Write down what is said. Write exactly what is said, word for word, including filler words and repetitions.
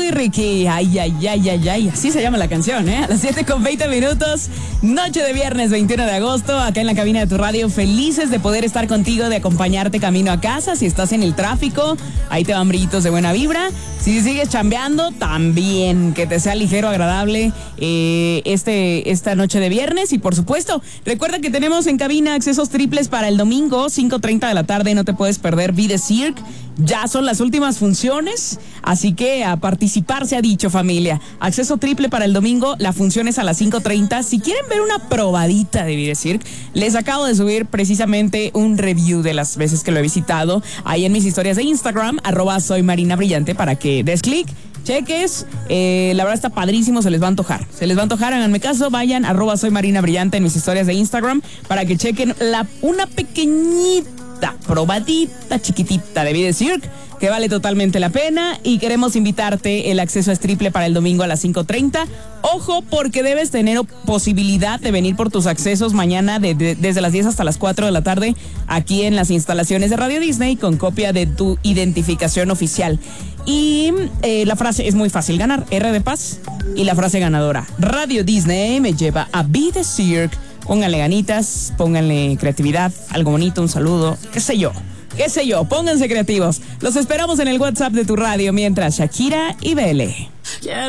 y Ricky. Ay, ay, ay, ay, ay. Así se llama la canción, ¿eh? A las siete con veinte minutos. Noche de viernes veintiuno de agosto. Acá en la cabina de tu radio. Felices de poder estar contigo, de acompañarte camino a casa. Si estás en el tráfico, ahí te van brillitos de buena vibra. Si sigues chambeando, también. Que te sea ligero, agradable eh, este, esta noche de viernes. Y por supuesto, recuerda que tenemos en cabina accesos triples para el domingo, cinco treinta de la tarde. No te puedes perder Be The Cirque. Ya son las últimas funciones, así que a participar se ha dicho, familia. Acceso triple para el domingo, la función es a las cinco treinta. Si quieren ver una probadita de Be The Cirque, les acabo de subir precisamente un review de las veces que lo he visitado ahí en mis historias de Instagram, arroba soy Marina Brillante, para que des clic, cheques. Eh, la verdad está padrísimo, se les va a antojar. Se les va a antojar, háganme caso, vayan, arroba soy Marina Brillante en mis historias de Instagram para que chequen la, una pequeñita probadita chiquitita de Be The Cirque, que vale totalmente la pena, y queremos invitarte. El acceso es triple para el domingo a las cinco treinta. Ojo, porque debes tener posibilidad de venir por tus accesos mañana de, de, desde las diez hasta las cuatro de la tarde aquí en las instalaciones de Radio Disney, con copia de tu identificación oficial. Y eh, la frase es muy fácil ganar, R de paz, y la frase ganadora: Radio Disney me lleva a Be The Cirque. Pónganle ganitas, pónganle creatividad, algo bonito, un saludo, qué sé yo, qué sé yo, pónganse creativos. Los esperamos en el WhatsApp de tu radio mientras Shakira y Bele. Yeah.